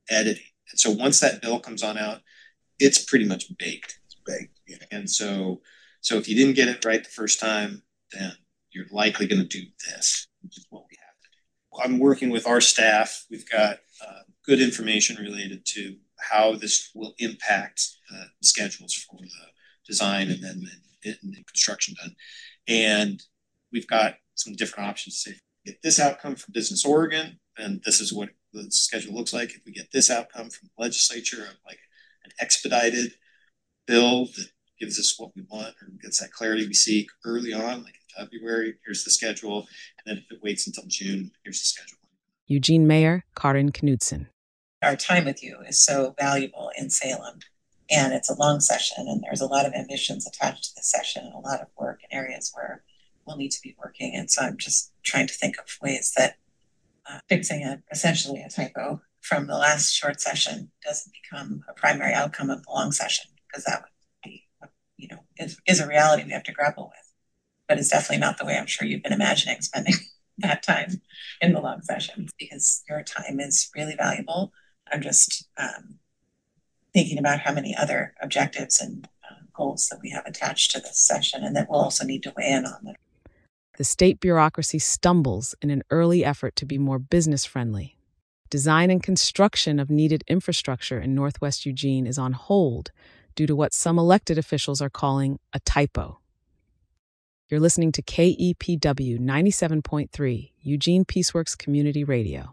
editing. And so once that bill comes on out, it's pretty much baked. It's baked. Yeah. And so if you didn't get it right the first time, then you're likely going to do this, which is what we have to do. I'm working with our staff. We've got good information related to how this will impact schedules for the design and then the construction done. And we've got some different options. Say, if we get this outcome from Business Oregon, then this is what the schedule looks like. If we get this outcome from the legislature, like an expedited bill that gives us what we want or gets that clarity we seek early on, like in February, here's the schedule. And then if it waits until June, here's the schedule. Eugene Mayor, Karin Knudsen. Our time with you is so valuable in Salem, and it's a long session, and there's a lot of ambitions attached to the session and a lot of work in areas where we'll need to be working. And so I'm just trying to think of ways that fixing essentially a typo from the last short session doesn't become a primary outcome of the long session, because that would be, is a reality we have to grapple with. But it's definitely not the way I'm sure you've been imagining spending that time in the long session, because your time is really valuable. I'm just thinking about how many other objectives and goals that we have attached to this session and that we'll also need to weigh in on them. The state bureaucracy stumbles in an early effort to be more business-friendly. Design and construction of needed infrastructure in Northwest Eugene is on hold due to what some elected officials are calling a typo. You're listening to KEPW 97.3, Eugene Peaceworks Community Radio.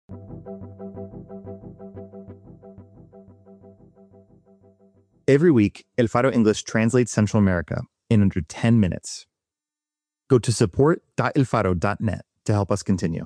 Every week, El Faro English translates Central America in under 10 minutes. Go to support.elfaro.net to help us continue.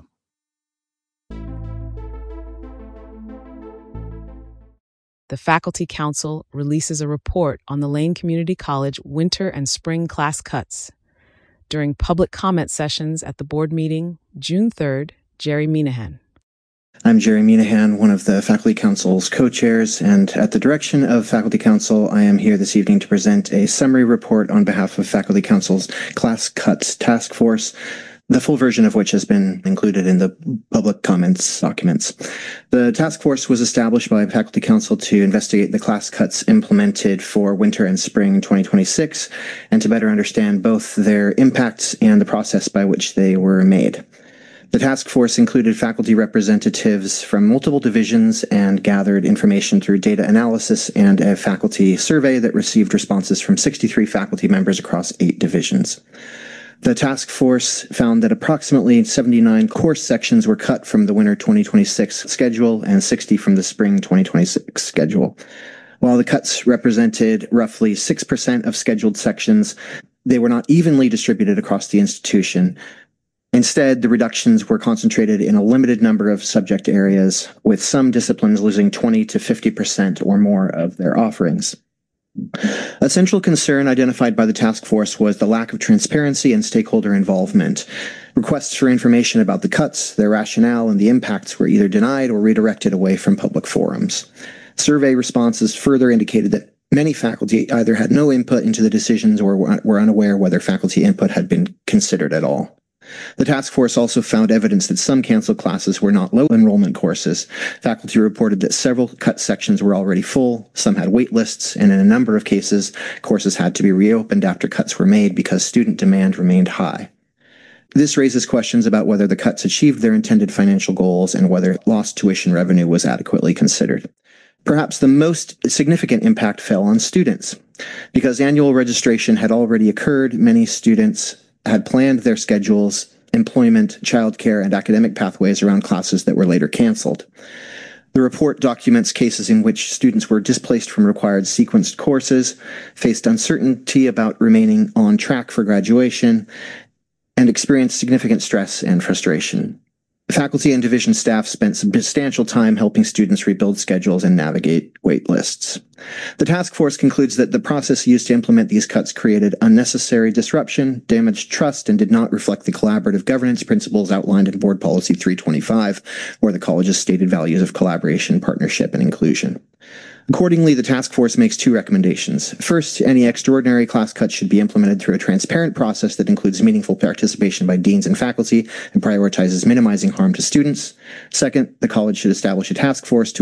The Faculty Council releases a report on the Lane Community College winter and spring class cuts. During public comment sessions at the board meeting, June 3rd, Jerry Minahan. I'm Jerry Minahan, one of the Faculty Council's co-chairs, and at the direction of Faculty Council, I am here this evening to present a summary report on behalf of Faculty Council's Class Cuts Task Force, the full version of which has been included in the public comments documents. The task force was established by Faculty Council to investigate the class cuts implemented for winter and spring 2026, and to better understand both their impacts and the process by which they were made. The task force included faculty representatives from multiple divisions and gathered information through data analysis and a faculty survey that received responses from 63 faculty members across 8 divisions. The task force found that approximately 79 course sections were cut from the winter 2026 schedule and 60 from the spring 2026 schedule. While the cuts represented roughly 6% of scheduled sections, they were not evenly distributed across the institution. Instead, the reductions were concentrated in a limited number of subject areas, with some disciplines losing 20 to 50% or more of their offerings. A central concern identified by the task force was the lack of transparency and stakeholder involvement. Requests for information about the cuts, their rationale, and the impacts were either denied or redirected away from public forums. Survey responses further indicated that many faculty either had no input into the decisions or were unaware whether faculty input had been considered at all. The task force also found evidence that some canceled classes were not low enrollment courses. Faculty reported that several cut sections were already full, some had wait lists, and in a number of cases, courses had to be reopened after cuts were made because student demand remained high. This raises questions about whether the cuts achieved their intended financial goals and whether lost tuition revenue was adequately considered. Perhaps the most significant impact fell on students. Because annual registration had already occurred, many students had planned their schedules, employment, childcare, and academic pathways around classes that were later canceled. The report documents cases in which students were displaced from required sequenced courses, faced uncertainty about remaining on track for graduation, and experienced significant stress and frustration. Faculty and division staff spent substantial time helping students rebuild schedules and navigate wait lists. The task force concludes that the process used to implement these cuts created unnecessary disruption, damaged trust, and did not reflect the collaborative governance principles outlined in Board Policy 325, or the college's stated values of collaboration, partnership, and inclusion. Accordingly, the task force makes 2 recommendations. First, any extraordinary class cuts should be implemented through a transparent process that includes meaningful participation by deans and faculty and prioritizes minimizing harm to students. Second, the college should establish a task force to